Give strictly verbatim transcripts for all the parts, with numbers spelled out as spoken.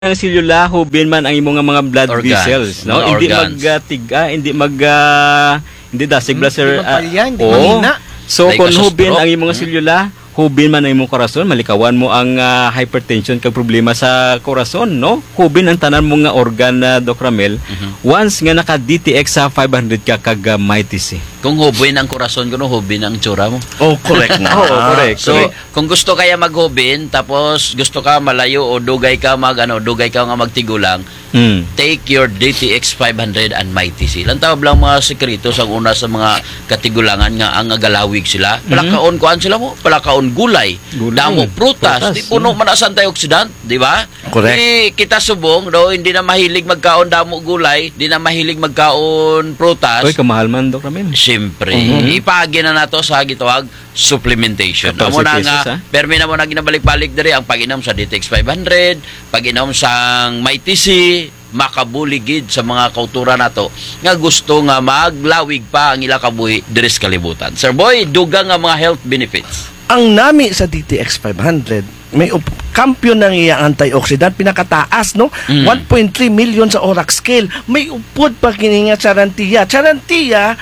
ang selula hubin man ang imong mga blood Organs, vessels, no? mga Hindi organs. magtiga, hindi mag uh, hindi dasig Hmm, blaster. di mapalya, hindi oo. mahina. So Like kung sa hubin stroke. ang imong Hmm. selula, hubin man ang imong korason, malikawan mo ang ah, hypertension kag problema sa korason, no? Hubin ang tanan mo nga organ na Doc Ramel. Once nga naka D T X sa five hundred ka kag uh, mighty. Kung hubin ang kurason ko, no, hubin ang tsura mo. Oh, correct na. Oo, correct. So, kung gusto kaya maghubin, tapos gusto ka malayo o dugay ka mag, ano, dugay ka nga magtigulang, Hmm. take your D T X five hundred and Mighty C. Lantawab lang mga sekreto sa una sa mga katigulangan nga ang galawig sila. Palakaon kuan sila mo, palakaon gulay, Gulay. damo prutas, Prutas, di puno man as antioxidant, di ba? Correct. Di kita subong do hindi na mahilig magkaon damo gulay, di na mahilig magkaon prutas. Oy, kamahal man Doc Ramel. Siyempre, Mhm. ipagi na nato sa gitawag supplementation. Kapag Amo na pesos, nga, ha? permi na mo na ginabalik-balik diri ang pag-inom sa D T X five hundred, pag-inom sang Mighty C, makabuligid sa mga kautura nato nga gusto nga maglawig pa ang ila kabuhi diri sa kalibutan. Sir Boy, dugang nga mga health benefits. Ang nami sa D T X five hundred, may up- kampiyon ng iyang antioxidant, pinakataas, no? Mm. one point three million sa Orac scale. May upod pa kininga charantia. Charantia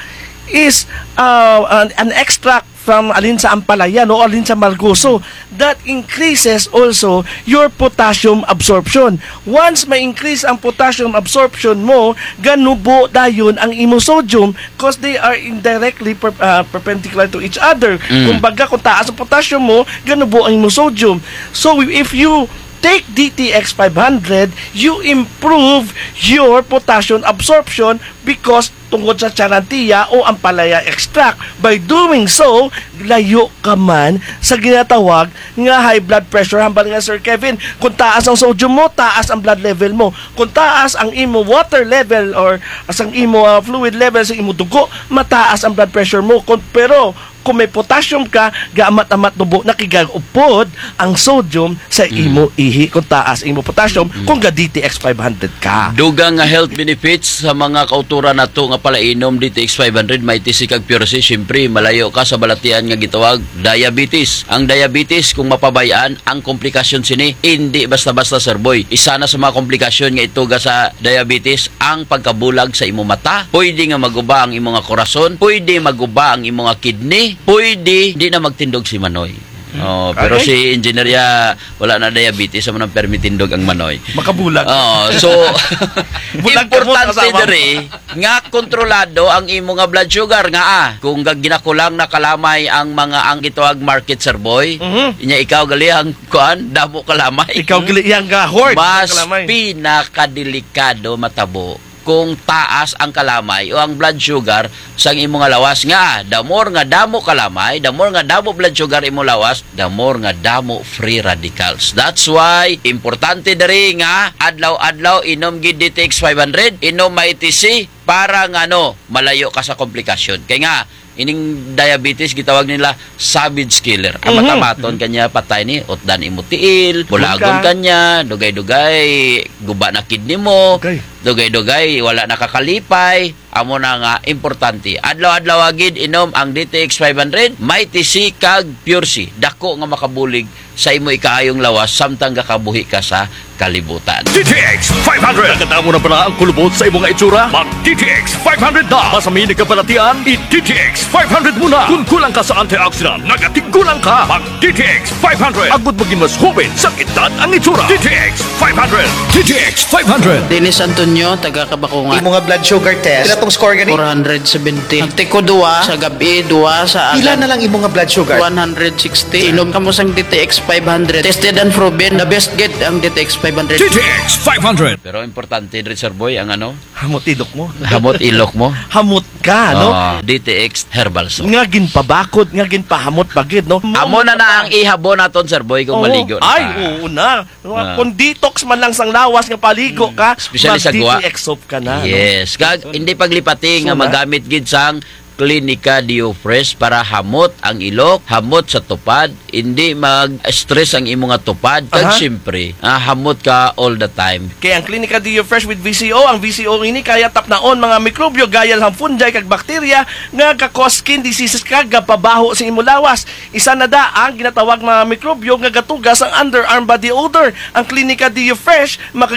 is uh, an, an extract from alin sa ampalaya, no? Alin sa margoso. That increases also your potassium absorption. Once ma-increase ang potassium absorption mo, ganubo dayon ang imo sodium because they are indirectly per, uh, perpendicular to each other. Mm. Kumbaga, kung taas ang potassium mo, ganubo ang imo sodium. So, if you take D T X five hundred, you improve your potassium absorption because tungkol sa charantia o ampalaya extract. By doing so, layo ka man sa ginatawag nga high blood pressure. Hambal nga Sir Kevin, kung taas ang sodium mo, taas ang blood level mo. Kung taas ang imo water level or as ang imo uh, fluid level sa imo dugo, mataas ang blood pressure mo. Kung, pero kung may potassium ka, gaamat-amat dubo, nakigagupod ang sodium sa imo ihi kung taas imo potassium kung ga D T X five hundred ka. Dugang nga health benefits sa mga kautura nato nga palainom D T X five hundred, Mighty C kag Pure C. Siyempre, malayo ka sa balatian nga gitawag diabetes. Ang diabetes, kung mapabayaan, ang komplikasyon sini, hindi basta-basta, Sir Boy. Isa na sa mga komplikasyon nga ituga sa diabetes, ang pagkabulag sa imo mata. Pwede nga maguba ang imo nga korason, pwede maguba ang imo nga kidney, pwede di na magtindog si Manoy. Oh, pero Okay. si engineer wala na diabetes, sa manang permitindog ang Manoy. Makabulag. Oh, so Bulag ka mo, importante kasama mo. diri nga kontrolado ang imo nga blood sugar nga ah. Kung gag- ginakulang na kalamay ang mga ang gitawag market, Sir Boy, Mhm. inya ikaw gali ang kuan damo kalamay. Ikaw gili yang ga hoard. Mas Kalamay. pinakadelikado matabo kung taas ang kalamay o ang blood sugar sa imong nga lawas nga the more nga damo kalamay, the more nga damo blood sugar imong lawas, the more nga damo free radicals. That's why importante diri nga adlaw-adlaw inom gid D T X five hundred, inom Mighty C para nga ano malayo ka sa komplikasyon. Kaya nga ining diabetes gitawag nila savage killer. Ang Mhm. matamaton kanya patay ni utdan imo tiil, bulagon Buka. kanya, dugay-dugay, guba na kidney mo, Okay. dugay-dugay, wala nakakalipay. Amo na nga importante. Adlaw-adlaw agid inom ang D T X five hundred, Mighty C kag Pure C. Dako nga makabulig sa imo ikaayong lawas samtang gakabuhi ka sa kalibutan. D T X five hundred. Nakatamo na pala ang kulubot sa imong itsura? Mag-D T X five hundred na. Masamini ka palatian, i-D T X five hundred muna. Kung kulang ka sa antioxidant, nagatigulang ka. Mag-D T X five hundred. Agud maging mas hubin sa edad ang itsura. D T X five hundred. D T X five hundred. Dennis Antonio, taga Kabakungan. Imo nga blood sugar test, pila tong score gani? four hundred seventy. Nagtiko duwa sa gabi, duwa sa Pila agad. na lang imo nga blood sugar? one hundred sixty. Inom ka mo sang D T X five hundred. Tested and proven. The best get ang D T X five hundred. D T X five hundred. Pero importante rin, Sir Boy, ang ano, Hamot idok mo. hamot ilok mo. Hamot ka, no? Ah, D T X Herbal Soap. Nga ginpabakod, nga ginpahamot pagid, no? Amo na na ang ihabo naton, Sir Boy, kung Oo. maligo na Ay, ka. oo na. Ah. Kung detox man lang sang lawas nga paligo ka, Especially sa mag-D T guwa. X soap ka na. Yes, kag hindi paglipati nga So, na? magamit gid sang Klinika Dio Fresh para hamot ang ilok, hamot sa tupad, hindi mag-stress ang imong nga tupad, kag Aha. siyempre, ah, hamot ka all the time. Kaya ang Klinika Dio Fresh with V C O, ang V C O ini kaya tapnaon mga mikrobyo, gayal ang fungi kag bakterya nga ka-cause skin diseases kag pabaho sa imong lawas. Isa na da ang ginatawag mga mikrobyo nga gatugas ang underarm body odor. Ang Klinika Dio Fresh